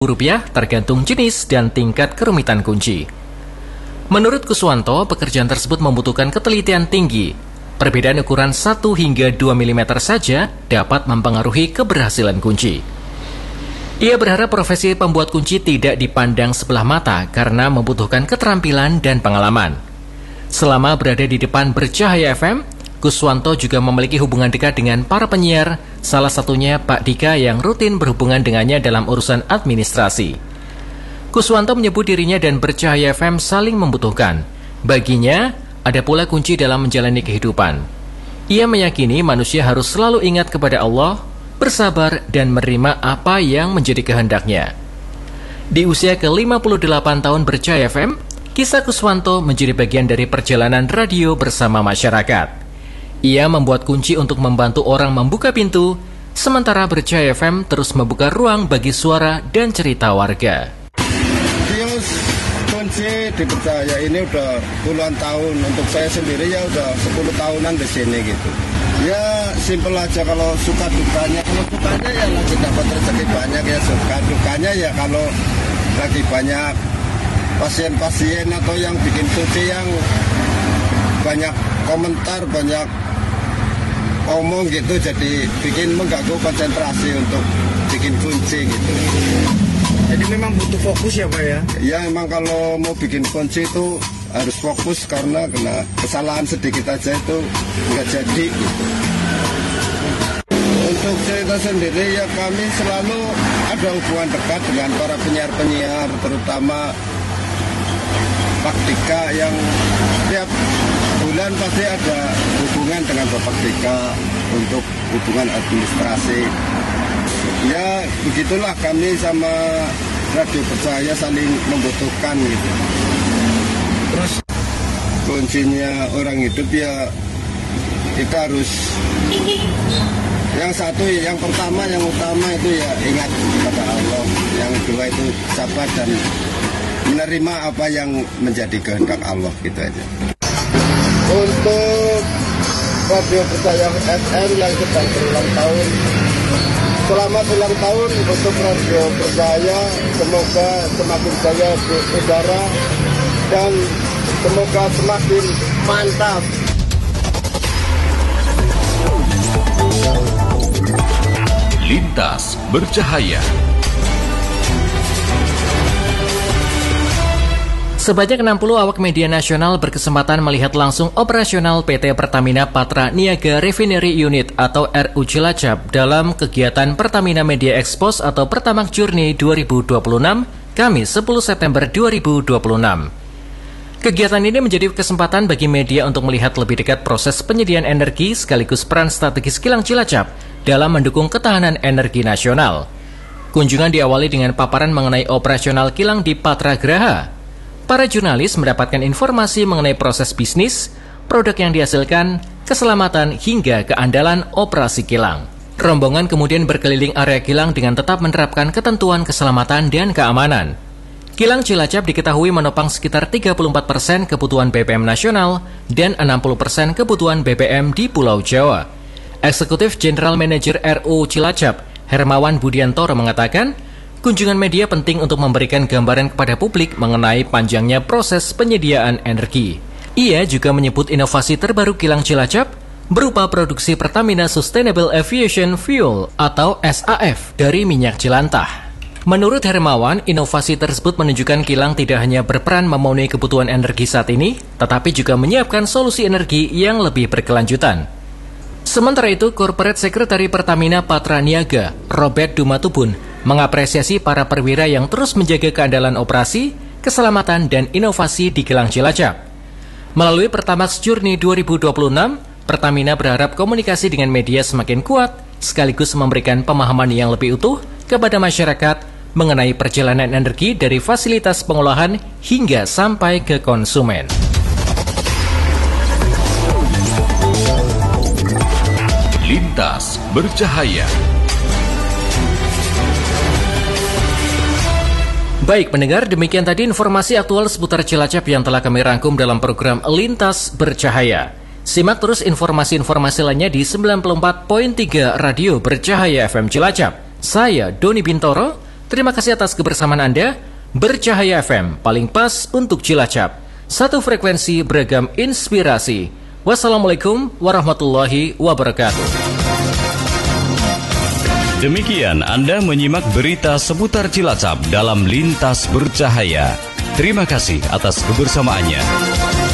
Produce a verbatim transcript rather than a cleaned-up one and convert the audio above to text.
rupiah tergantung jenis dan tingkat kerumitan kunci. Menurut Kuswanto, pekerjaan tersebut membutuhkan ketelitian tinggi. Perbedaan ukuran satu hingga dua milimeter saja dapat mempengaruhi keberhasilan kunci. Ia berharap profesi pembuat kunci tidak dipandang sebelah mata karena membutuhkan keterampilan dan pengalaman. Selama berada di depan Bercahaya F M, Kuswanto juga memiliki hubungan dekat dengan para penyiar, salah satunya Pak Dika yang rutin berhubungan dengannya dalam urusan administrasi. Kuswanto menyebut dirinya dan Bercahaya F M saling membutuhkan. Baginya, ada pula kunci dalam menjalani kehidupan. Ia meyakini manusia harus selalu ingat kepada Allah, bersabar, dan menerima apa yang menjadi kehendaknya. Di usia ke lima puluh delapan tahun Bercahaya F M, kisah Kuswanto menjadi bagian dari perjalanan radio bersama masyarakat. Ia membuat kunci untuk membantu orang membuka pintu, sementara Bercahaya F M terus membuka ruang bagi suara dan cerita warga. Kios kunci di Bercahaya ini udah puluhan tahun, untuk saya sendiri ya udah sepuluh tahunan di sini gitu. Ya simpel aja, kalau suka dukanya, kalau dukanya ya lagi dapat rezeki banyak ya, suka dukanya ya kalau lagi banyak pasien-pasien atau yang bikin kunci yang banyak komentar, banyak omong gitu, jadi bikin mengganggu konsentrasi untuk bikin kunci gitu. Jadi memang butuh fokus ya Pak ya? Ya memang kalau mau bikin kunci itu harus fokus karena kena kesalahan sedikit aja itu nggak jadi gitu. Untuk cerita sendiri ya kami selalu ada hubungan dekat dengan para penyiar-penyiar, terutama Pak Dika yang tiap bulan pasti ada hubungan dengan Bapak Dika untuk hubungan administrasi. Ya begitulah, kami sama Radio Bercahaya saling membutuhkan gitu. Terus kuncinya orang hidup ya kita harus, yang satu, yang pertama, yang utama itu ya ingat kepada Allah. Yang kedua itu sabar dan menerima apa yang menjadi kehendak Allah, gitu aja. Untuk Radio Bercahaya F M yang sedang berulang tahun, selamat ulang tahun untuk Radio Bercahaya. Semoga semakin jaya di udara dan semoga semakin mantap. Lintas Bercahaya. Sebanyak enam puluh awak media nasional berkesempatan melihat langsung operasional P T Pertamina Patra Niaga Refinery Unit atau R U Cilacap dalam kegiatan Pertamina Media Expos atau Pertamax Journey dua ribu dua puluh enam, Kamis sepuluh September dua ribu dua puluh enam. Kegiatan ini menjadi kesempatan bagi media untuk melihat lebih dekat proses penyediaan energi sekaligus peran strategis kilang Cilacap dalam mendukung ketahanan energi nasional. Kunjungan diawali dengan paparan mengenai operasional kilang di Patra Graha. Para jurnalis mendapatkan informasi mengenai proses bisnis, produk yang dihasilkan, keselamatan, hingga keandalan operasi kilang. Rombongan kemudian berkeliling area kilang dengan tetap menerapkan ketentuan keselamatan dan keamanan. Kilang Cilacap diketahui menopang sekitar tiga puluh empat persen kebutuhan B B M nasional dan enam puluh persen kebutuhan B B M di Pulau Jawa. Eksekutif General Manager R U Cilacap, Hermawan Budiantoro mengatakan, kunjungan media penting untuk memberikan gambaran kepada publik mengenai panjangnya proses penyediaan energi. Ia juga menyebut inovasi terbaru kilang Cilacap berupa produksi Pertamina Sustainable Aviation Fuel atau S A F dari minyak jelantah. Menurut Hermawan, inovasi tersebut menunjukkan kilang tidak hanya berperan memenuhi kebutuhan energi saat ini, tetapi juga menyiapkan solusi energi yang lebih berkelanjutan. Sementara itu, Corporate Secretary Pertamina Patra Niaga, Robert Dumatubun, mengapresiasi para perwira yang terus menjaga keandalan operasi, keselamatan, dan inovasi di kilang Cilacap. Melalui Pertamax Journey dua ribu dua puluh enam, Pertamina berharap komunikasi dengan media semakin kuat, sekaligus memberikan pemahaman yang lebih utuh kepada masyarakat mengenai perjalanan energi dari fasilitas pengolahan hingga sampai ke konsumen. Lintas Bercahaya. Baik pendengar, demikian tadi informasi aktual seputar Cilacap yang telah kami rangkum dalam program Lintas Bercahaya. Simak terus informasi-informasi lainnya di sembilan puluh empat koma tiga Radio Bercahaya F M Cilacap. Saya Doni Bintoro, Terima kasih atas kebersamaan Anda. Bercahaya F M, paling pas untuk Cilacap. Satu frekuensi, beragam inspirasi. Wassalamualaikum warahmatullahi wabarakatuh. Demikian Anda menyimak berita seputar Cilacap dalam Lintas Bercahaya. Terima kasih atas kebersamaannya.